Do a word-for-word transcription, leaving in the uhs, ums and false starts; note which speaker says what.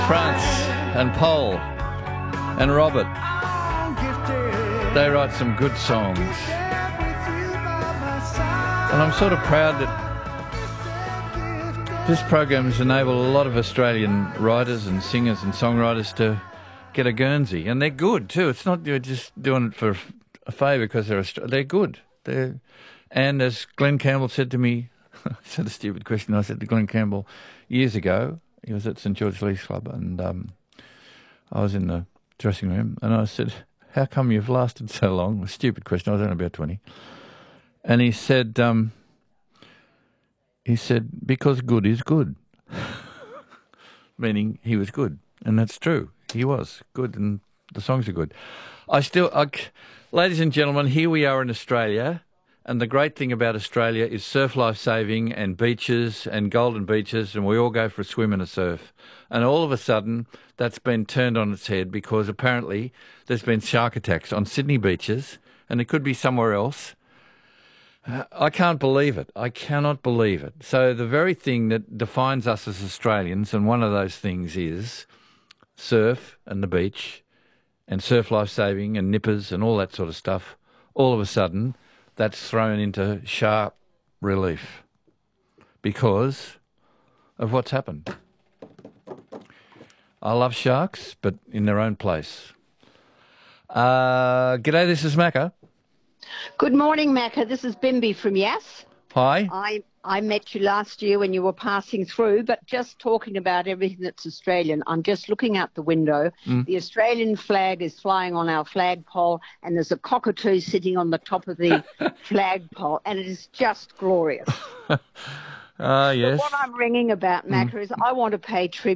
Speaker 1: France and Paul and Robert. They write some good songs. And I'm sort of proud that this program has enabled a lot of Australian writers and singers and songwriters to get a Guernsey. And they're good too. It's not you're just doing it for a favour because they're Australian. They're good. They're, and as Glenn Campbell said to me, I said a stupid question. I said to Glenn Campbell years ago, he was at St George Leagues Club, and um, I was in the dressing room, and I said, how come you've lasted so long? A stupid question. I was only about twenty. And he said, um, he said, because good is good. Meaning he was good. And that's true. He was good, and the songs are good. I still, I, ladies and gentlemen, here we are in Australia. And the great thing about Australia is surf life saving and beaches and golden beaches, and we all go for a swim and a surf. And all of a sudden, that's been turned on its head because apparently there's been shark attacks on Sydney beaches, and it could be somewhere else. Uh, I can't believe it. I cannot believe it. So the very thing that defines us as Australians, and one of those things is surf and the beach and surf life saving and nippers and all that sort of stuff, all of a sudden that's thrown into sharp relief because of what's happened. I love sharks, but in their own place. Uh, g'day, this is Macca.
Speaker 2: Good morning, Macca. This is Bimby from Yass.
Speaker 1: Hi.
Speaker 2: I, I met you last year when you were passing through, but just talking about everything that's Australian. I'm just looking out the window. Mm. The Australian flag is flying on our flagpole, and there's a cockatoo sitting on the top of the flagpole, and it is just glorious.
Speaker 1: Ah, uh, yes.
Speaker 2: But what I'm ringing about, Macca, mm. is I want to pay tribute